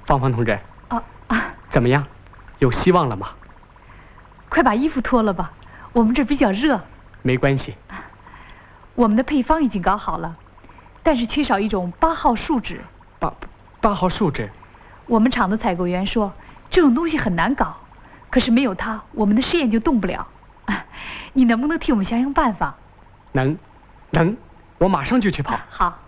芳芳同志。怎么样？有希望了吗？ 快把衣服脱了吧，我们这比较热。 没关系。 我们的配方已经搞好了，但是缺少一种8号树脂。 8号树脂。 我们厂的采购员说，这种东西很难搞，可是没有它，我们的试验就动不了。你能不能替我们想想办法？ 能，我马上就去跑。 好。